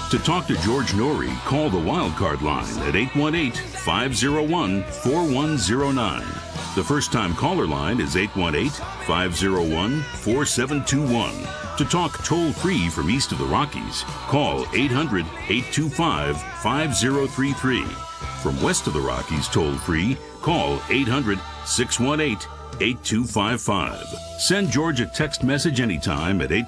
To talk to George Norrie, call the Wildcard line at 818-501-4109. The first-time caller line is 818-501-4721. To talk toll-free from east of the Rockies, call 800-825-5033. From west of the Rockies toll-free, call 800-618-8255. Send George a text message anytime at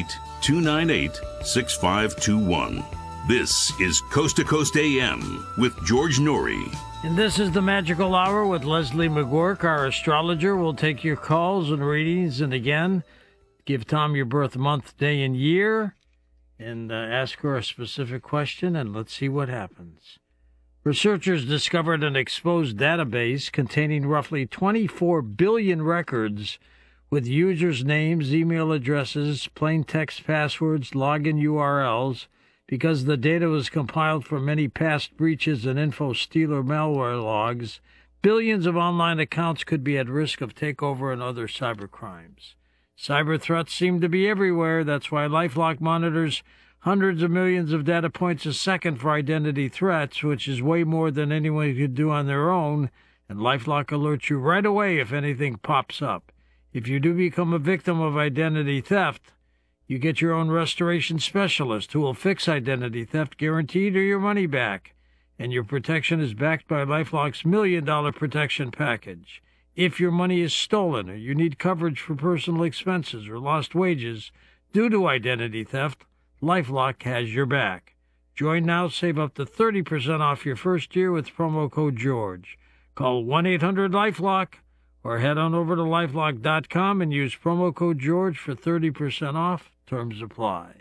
818-298-6521. This is Coast to Coast AM with George Norrie. And this is the Magical Hour with Leslie McGuirk, our astrologer. We'll take your calls and readings, and again, give Tom your birth month, day, and year, and ask her a specific question, and let's see what happens. Researchers discovered an exposed database containing roughly 24 billion records with users' names, email addresses, plain text passwords, login URLs, because the data was compiled from many past breaches and info-stealer malware logs. Billions of online accounts could be at risk of takeover and other cybercrimes. Cyber threats seem to be everywhere. That's why LifeLock monitors hundreds of millions of data points a second for identity threats, which is way more than anyone could do on their own, and LifeLock alerts you right away if anything pops up. If you do become a victim of identity theft, you get your own restoration specialist who will fix identity theft guaranteed or your money back. And your protection is backed by LifeLock's $1 million protection package. If your money is stolen or you need coverage for personal expenses or lost wages due to identity theft, LifeLock has your back. Join now, save up to 30% off your first year with promo code GEORGE. Call 1-800-LifeLock or head on over to LifeLock.com and use promo code GEORGE for 30% off. Terms apply.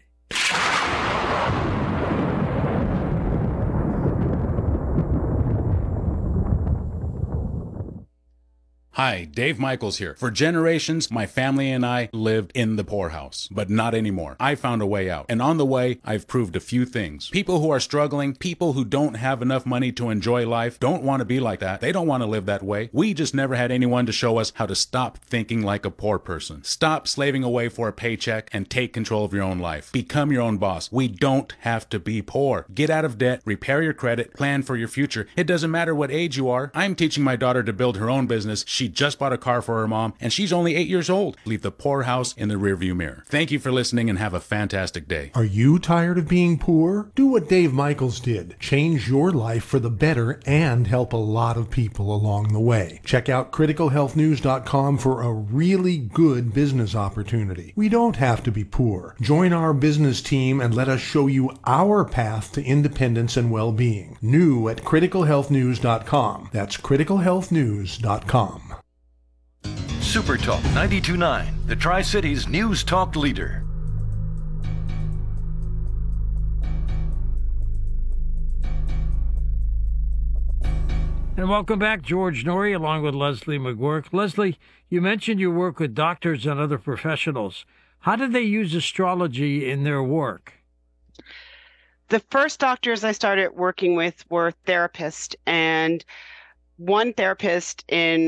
Hi, Dave Michaels here. For generations, my family and I lived in the poorhouse, but not anymore. I found a way out. And on the way, I've proved a few things. People who are struggling, people who don't have enough money to enjoy life, don't want to be like that. They don't want to live that way. We just never had anyone to show us how to stop thinking like a poor person. Stop slaving away for a paycheck and take control of your own life. Become your own boss. We don't have to be poor. Get out of debt, repair your credit, plan for your future. It doesn't matter what age you are. I'm teaching my daughter to build her own business. She just bought a car for her mom, and she's only 8 years old. Leave the poorhouse in the rearview mirror. Thank you for listening and have a fantastic day. Are you tired of being poor? Do what Dave Michaels did. Change your life for the better and help a lot of people along the way. Check out criticalhealthnews.com for a really good business opportunity. We don't have to be poor. Join our business team and let us show you our path to independence and well-being. New at criticalhealthnews.com. That's criticalhealthnews.com. Super Talk 92.9, the Tri-Cities News Talk leader. And welcome back, George Norrie, along with Leslie McGuirk. Leslie, you mentioned you work with doctors and other professionals. How do they use astrology in their work? The first doctors I started working with were therapists, and one therapist in